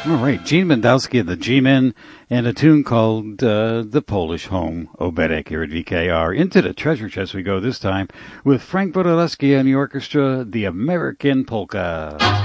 All right, Gene Mendowski of the G-Men and a tune called The Polish Home, Obedek here at VKR. Into the treasure chest we go this time with Frank Bodolewski and the orchestra, The American Polka.